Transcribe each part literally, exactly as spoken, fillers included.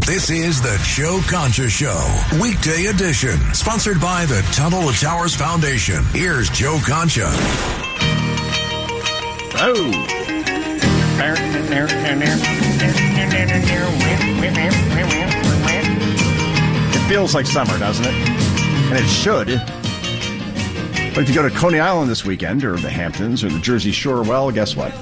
This is the Joe Concha Show, weekday edition, sponsored by the Tunnel to Towers Foundation. Here's Joe Concha. Oh. It feels like summer, doesn't it? And it should. But if you go to Coney Island this weekend, or the Hamptons, or the Jersey Shore, well, guess what?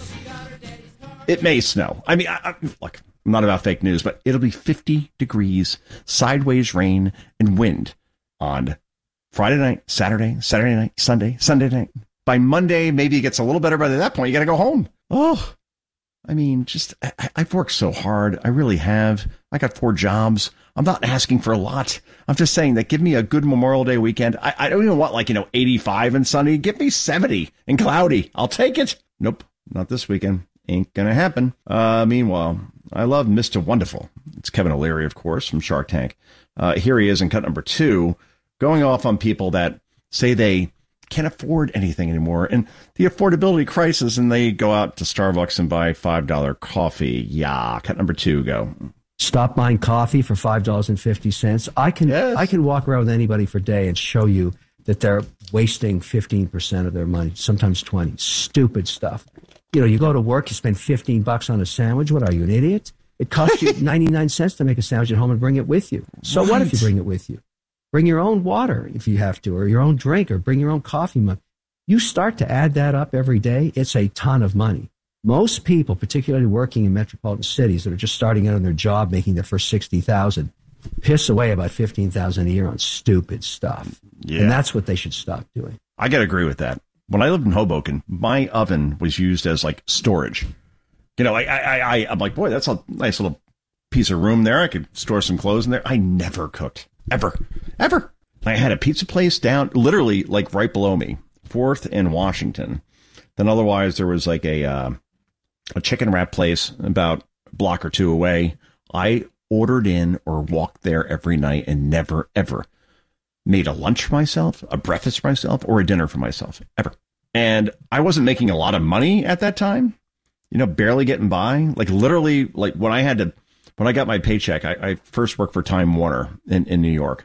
It may snow. I mean, I, I, look, I'm not about fake news, but it'll be fifty degrees, sideways rain, and wind on Friday night, Saturday, Saturday night, Sunday, Sunday night. By Monday, maybe it gets a little better, but at that point, you got to go home. Oh, I mean, just, I, I've worked so hard. I really have. I got four jobs. I'm not asking for a lot. I'm just saying that give me a good Memorial Day weekend. I, I don't even want like, you know, eighty-five and sunny. Give me seventy and cloudy. I'll take it. Nope, not this weekend. Ain't gonna happen. Uh, meanwhile, I love Mister Wonderful. It's Kevin O'Leary, of course, from Shark Tank. Uh, here he is in cut number two, going off on people that say they can't afford anything anymore and the affordability crisis, and they go out to Starbucks and buy five dollar coffee. Yeah, cut number two, go. Stop buying coffee for five dollars and fifty cents. I can yes. I can walk around with anybody for a day and show you that they're wasting fifteen percent of their money, sometimes twenty. Stupid stuff. You know, you go to work, you spend fifteen bucks on a sandwich. What are you, an idiot? It costs you ninety-nine cents to make a sandwich at home and bring it with you. So right. What if you bring it with you? Bring your own water if you have to, or your own drink, or bring your own coffee mug. You start to add that up every day, it's a ton of money. Most people, particularly working in metropolitan cities that are just starting out on their job, making their first sixty thousand dollars, piss away about fifteen thousand dollars a year on stupid stuff. Yeah. And that's what they should stop doing. I got to agree with that. When I lived in Hoboken, my oven was used as like storage. You know, I, I, I, I'm like, boy, that's a nice little piece of room there. I could store some clothes in there. I never cooked, ever, ever. I had a pizza place down, literally like right below me, Fourth and Washington. Then otherwise there was like a uh, a chicken wrap place about a block or two away. I ordered in or walked there every night and never, ever made a lunch for myself, a breakfast for myself, or a dinner for myself, ever. And I wasn't making a lot of money at that time, you know, barely getting by. Like literally, like when I had to, when I got my paycheck, I, I first worked for Time Warner in, in New York.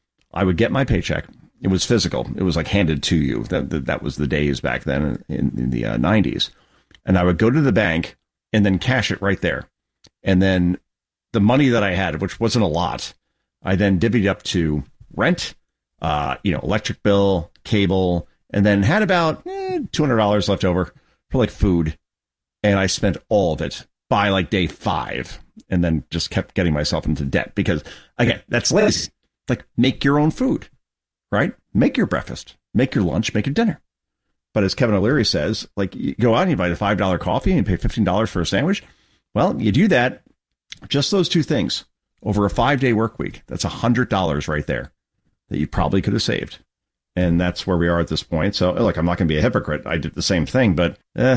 I would get my paycheck. It was physical. It was like handed to you. That that, that was the days back then in, in the uh, nineties. And I would go to the bank and then cash it right there. And then the money that I had, which wasn't a lot, I then divvied up to rent, uh, you know, electric bill, cable, and then had about eh, two hundred dollars left over for like food. And I spent all of it by like day five, and then just kept getting myself into debt because, again, that's lazy. Like, make your own food, right? Make your breakfast, make your lunch, make your dinner. But as Kevin O'Leary says, like, you go out and you buy the five dollar coffee and you pay fifteen dollars for a sandwich. Well, you do that, just those two things, over a five-day work week. That's one hundred dollars right there that you probably could have saved. And that's where we are at this point. So, look, I'm not going to be a hypocrite. I did the same thing, but uh,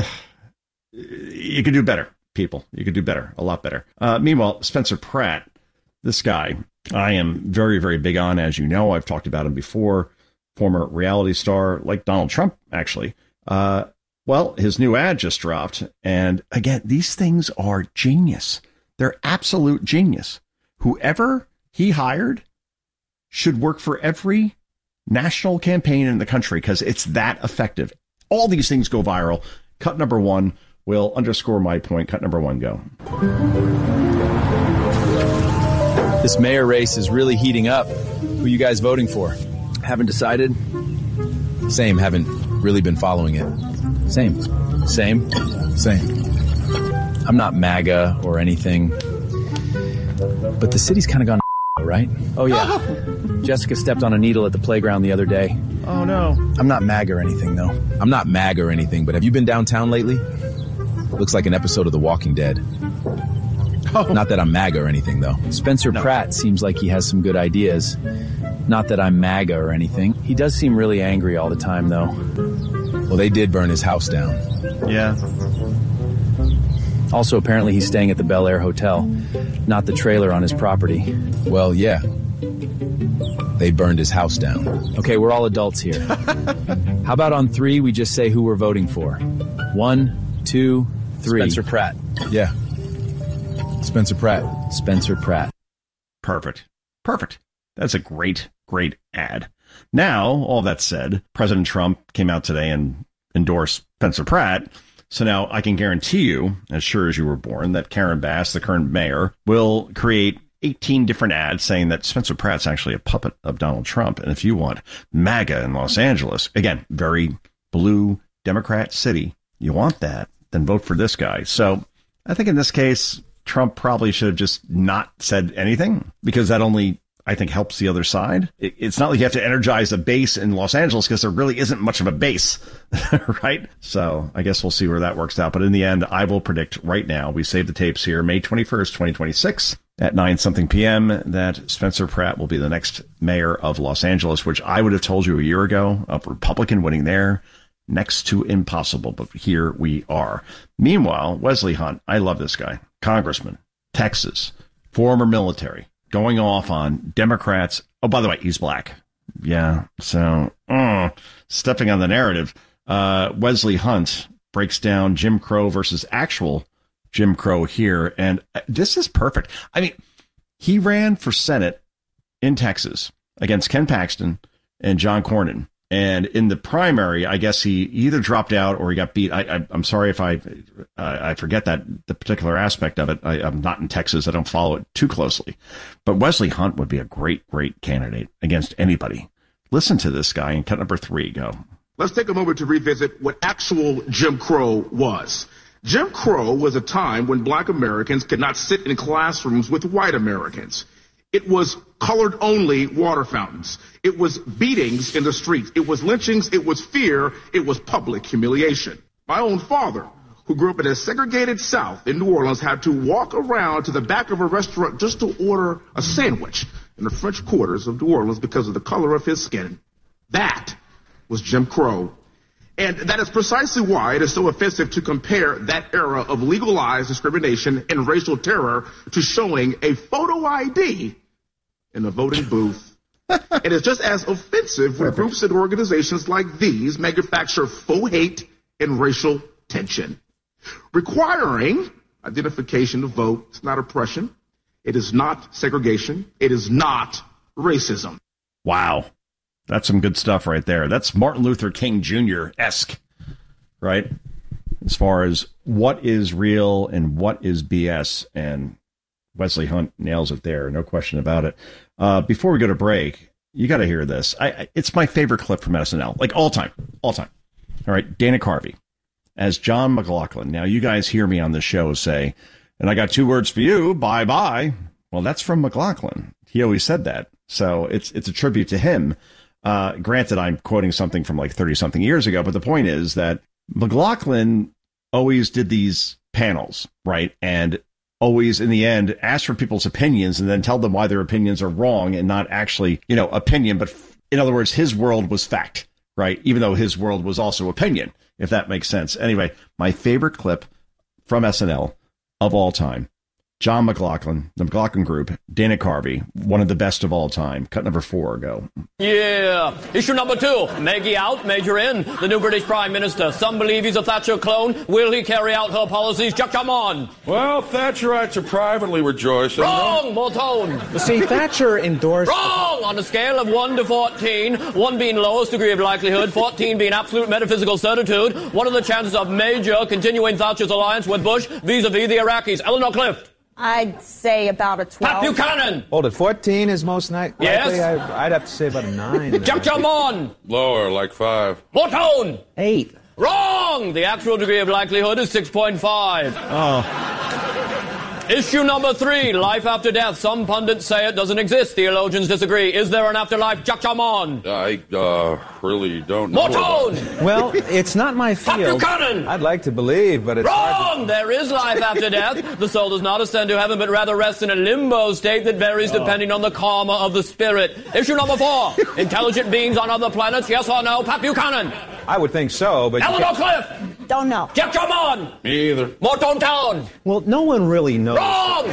you could do better, people. You could do better, a lot better. Uh, meanwhile, Spencer Pratt, this guy, I am very, very big on, as you know. I've talked about him before. Former reality star, like Donald Trump, actually. Uh, well, his new ad just dropped. And again, these things are genius. They're absolute genius. Whoever he hired should work for every national campaign in the country because it's that effective. All these things go viral. Cut number one will underscore my point. Cut number one, go. This mayor race is really heating up. Who you guys voting for? Haven't decided? Same, haven't really been following it. Same. Same? Same. I'm not MAGA or anything, but the city's kind of gone right? Oh, yeah. Oh. Jessica stepped on a needle at the playground the other day. Oh, no. I'm not MAGA or anything, though. I'm not MAGA or anything, but have you been downtown lately? Looks like an episode of The Walking Dead. Oh. Not that I'm MAGA or anything, though. Spencer no. Pratt seems like he has some good ideas. Not that I'm MAGA or anything. He does seem really angry all the time, though. Well, they did burn his house down. Yeah. Also, apparently he's staying at the Bel Air Hotel, not the trailer on his property. Well, yeah. They burned his house down. Okay, we're all adults here. How about on three, we just say who we're voting for? One, two, three. Spencer Pratt. Yeah. Spencer Pratt. Spencer Pratt. Perfect. Perfect. That's a great, great ad. Now, all that said, President Trump came out today and endorsed Spencer Pratt. So now I can guarantee you, as sure as you were born, that Karen Bass, the current mayor, will create eighteen different ads saying that Spencer Pratt's actually a puppet of Donald Trump. And if you want MAGA in Los Angeles, again, very blue Democrat city, you want that, then vote for this guy. So I think in this case, Trump probably should have just not said anything, because that only, I think, helps the other side. It, it's not like you have to energize a base in Los Angeles, because there really isn't much of a base, right? So I guess we'll see where that works out. But in the end, I will predict right now, we save the tapes here, May twenty-first, twenty twenty-six at nine something p.m. that Spencer Pratt will be the next mayor of Los Angeles, which I would have told you a year ago, a Republican winning there. Next to impossible, but here we are. Meanwhile, Wesley Hunt, I love this guy. Congressman, Texas, former military, going off on Democrats. Oh, by the way, he's black. Yeah, so uh, stepping on the narrative. Uh, Wesley Hunt breaks down Jim Crow versus actual Jim Crow here, and this is perfect. I mean, he ran for Senate in Texas against Ken Paxton and John Cornyn. And in the primary, I guess he either dropped out or he got beat. I, I, I'm sorry if I uh, I forget that the particular aspect of it. I, I'm not in Texas. I don't follow it too closely. But Wesley Hunt would be a great, great candidate against anybody. Listen to this guy in cut number three. Go. Let's take a moment to revisit what actual Jim Crow was. Jim Crow was a time when black Americans could not sit in classrooms with white Americans. It was colored-only water fountains. It was beatings in the streets. It was lynchings. It was fear. It was public humiliation. My own father, who grew up in a segregated South in New Orleans, had to walk around to the back of a restaurant just to order a sandwich in the French quarters of New Orleans because of the color of his skin. That was Jim Crow. And that is precisely why it is so offensive to compare that era of legalized discrimination and racial terror to showing a photo I D in a voting booth. It is just as offensive when groups and organizations like these manufacture faux hate and racial tension. Requiring identification to vote is not oppression. It is not segregation. It is not racism. Wow. That's some good stuff right there. That's Martin Luther King Junior-esque, right? As far as what is real and what is B S. And Wesley Hunt nails it there. No question about it. Uh, before we go to break, you got to hear this. I, I, it's my favorite clip from S N L, like all time, all time. All right. Dana Carvey as John McLaughlin. Now, you guys hear me on the show say, and I got two words for you. Bye bye. Well, that's from McLaughlin. He always said that. So it's, it's a tribute to him. Uh, granted, I'm quoting something from like thirty something years ago, but the point is that McLaughlin always did these panels, right? And always in the end asked for people's opinions and then tell them why their opinions are wrong and not actually, you know, opinion. But f- in other words, his world was fact, right? Even though his world was also opinion, if that makes sense. Anyway, my favorite clip from S N L of all time. John McLaughlin, the McLaughlin Group, Dana Carvey, one of the best of all time. Cut number four, go. Yeah. Issue number two, Maggie out, Major in. The new British Prime Minister. Some believe he's a Thatcher clone. Will he carry out her policies? Just come on. Well, Thatcherites are privately rejoicing. Wrong, more tone. You see, Thatcher endorsed... Wrong! On a scale of one to fourteen, one being lowest degree of likelihood, fourteen being absolute metaphysical certitude, what are the chances of Major continuing Thatcher's alliance with Bush vis-a-vis the Iraqis? Eleanor Clift. I'd say about a twelve. Pat Buchanan. Hold it, fourteen is most ni- likely. Yes. I, I'd have to say about a nine. Jump, jump on. Lower, like five. More tone. Eight. Wrong. The actual degree of likelihood is six point five. Oh. Issue number three, life after death. Some pundits say it doesn't exist. Theologians disagree. Is there an afterlife? Jack Jamon. I uh, really don't know. More tone. Well, it's not my field. Buchanan. I'd like to believe, but it's Wrong. hard There is life after death. The soul does not ascend to heaven, but rather rests in a limbo state that varies oh. depending on the karma of the spirit. Issue number four, intelligent beings on other planets. Yes or no? Pat Buchanan. I would think so, but... Eleanor Cliff. Don't know. Jack Jamon. Me either. Morton Town. Well, no one really knows. Wrong.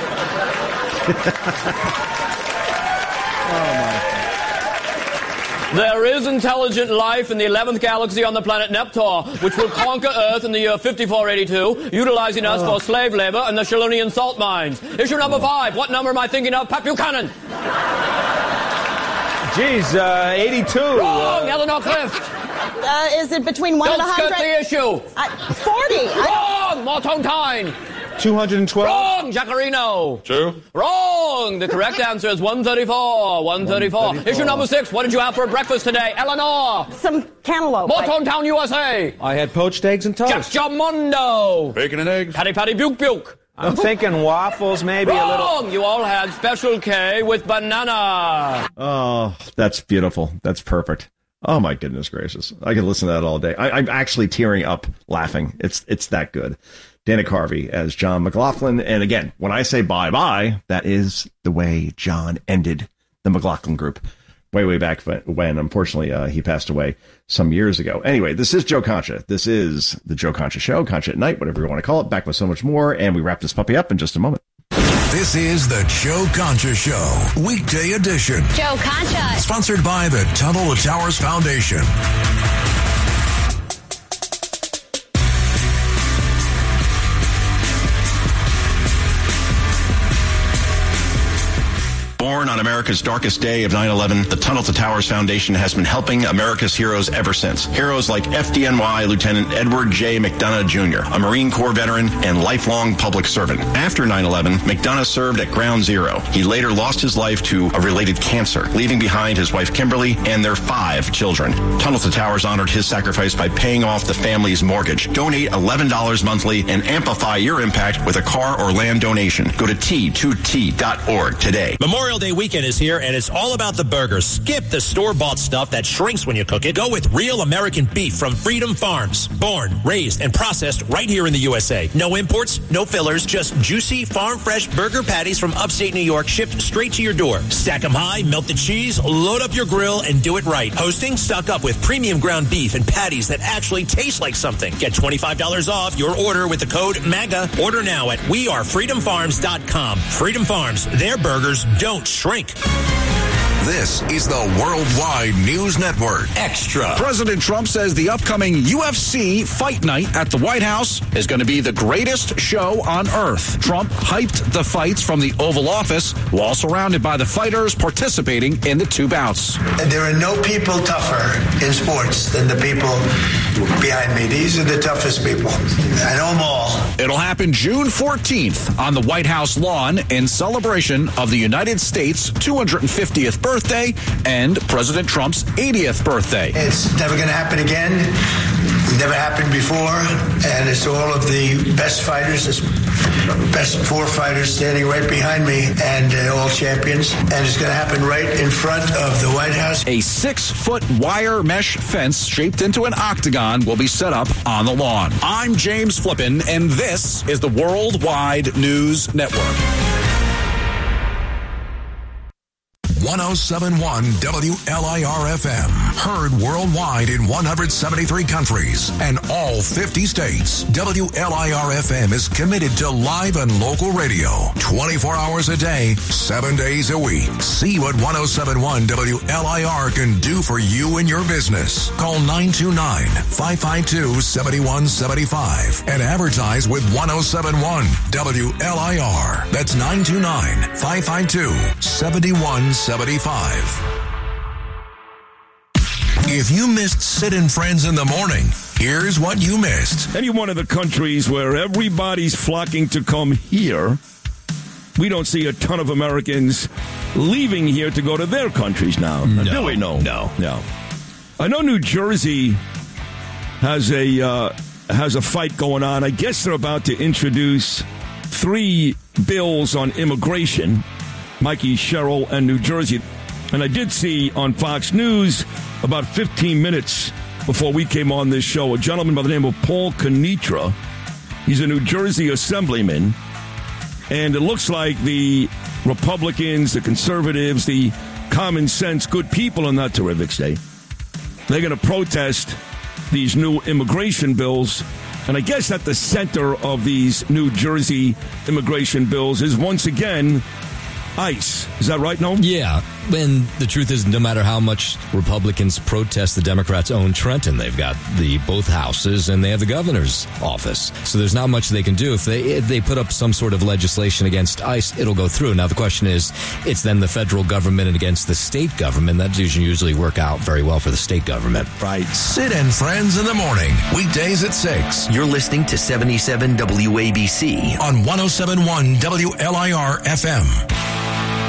Oh, my. There is intelligent life in the eleventh galaxy on the planet Neptar, which will conquer Earth in the year fifty-four eighty-two, utilizing us for slave labor in the Shalunian salt mines. Issue number five. What number am I thinking of? Pat Buchanan. Geez, uh, eighty-two. Wrong, Uh, Eleanor Clift. Uh, is it between one Don't and a skirt hundred? the issue. Uh, Forty. I Wrong, Morton Tyne. two hundred twelve. Wrong, Jacarino. Two. Wrong. The correct answer is one thirty-four. one thirty-four. Issue number six. What did you have for breakfast today? Eleanor. some cantaloupe. Morton Town, U S A. I had poached eggs and toast. Jajamondo. Bacon and eggs. Patty Patty Buke Buke. I'm thinking waffles, maybe a little. Wrong. You all had Special K with banana. Oh, that's beautiful. That's perfect. Oh my goodness gracious! I could listen to that all day. I, I'm actually tearing up laughing. It's it's that good. Dana Carvey as John McLaughlin, and again, when I say bye bye, that is the way John ended the McLaughlin Group way way back when. Unfortunately, uh, he passed away some years ago. Anyway, this is Joe Concha. This is the Joe Concha Show, Concha at Night, whatever you want to call it. Back with so much more, and we wrap this puppy up in just a moment. This is the Joe Concha Show, weekday edition. Joe Concha. Sponsored by the Tunnel to Towers Foundation. Born on America's darkest day of nine eleven, the Tunnel to Towers Foundation has been helping America's heroes ever since. Heroes like F D N Y Lieutenant Edward J. McDonough Junior, a Marine Corps veteran and lifelong public servant. After nine eleven, McDonough served at Ground Zero. He later lost his life to a related cancer, leaving behind his wife Kimberly and their five children. Tunnel to Towers honored his sacrifice by paying off the family's mortgage. Donate eleven dollars monthly and amplify your impact with a car or land donation. Go to T two T dot org today. Memorial Day weekend is here, and it's all about the burgers. Skip the store-bought stuff that shrinks when you cook it. Go with real American beef from Freedom Farms. Born, raised, and processed right here in the U S A. No imports, no fillers, just juicy, farm-fresh burger patties from upstate New York shipped straight to your door. Stack them high, melt the cheese, load up your grill, and do it right. Hosting, stock up with premium ground beef and patties that actually taste like something. Get twenty-five dollars off your order with the code MAGA. Order now at we are freedom farms dot com. Freedom Farms, their burgers don't shrink. This is the Worldwide News Network. Extra. President Trump says the upcoming U F C fight night at the White House is going to be the greatest show on earth. Trump hyped the fights from the Oval Office while surrounded by the fighters participating in the two bouts. There are no people tougher in sports than the people behind me. These are the toughest people. I know them all. It'll happen June fourteenth on the White House lawn in celebration of the United States' two hundred fiftieth birthday and President Trump's eightieth birthday. It's never going to happen again. It never happened before. And it's all of the best fighters, the best four fighters standing right behind me, and uh, all champions. And it's going to happen right in front of the White House. A six-foot wire mesh fence shaped into an octagon will be set up on the lawn. I'm James Flippin, and this is the Worldwide News Network. one oh seven point one W L I R F M. Heard worldwide in one hundred seventy-three countries and all fifty states. W L I R F M is committed to live and local radio twenty-four hours a day, seven days a week. See what one oh seven point one W L I R can do for you and your business. Call nine two nine, five five two, seven one seven five and advertise with one oh seven point one W L I R. That's nine two nine, five five two, seven one seven five. If you missed Sid and Friends in the morning, here's what you missed. Any one of the countries where everybody's flocking to come here, we don't see a ton of Americans leaving here to go to their countries now. No, do we? No. No. No. I know New Jersey has a uh, has a fight going on. I guess they're about to introduce three bills on immigration. Mikey Sherrill and New Jersey. And I did see on Fox News about fifteen minutes before we came on this show, a gentleman by the name of Paul Kenitra. He's a New Jersey assemblyman. And it looks like the Republicans, the conservatives, the common sense, good people in that terrific state, they're going to protest these new immigration bills. And I guess at the center of these New Jersey immigration bills is once again ICE. Is that right, Noam? Yeah. And the truth is, no matter how much Republicans protest, the Democrats own Trenton. They've got the both houses, and they have the governor's office. So there's not much they can do. If they if they put up some sort of legislation against ICE, it'll go through. Now, the question is, it's then the federal government and against the state government. That doesn't usually work out very well for the state government. Right. Sid and Friends in the morning, weekdays at six. You're listening to seventy-seven W A B C on one oh seven point one W L I R F M.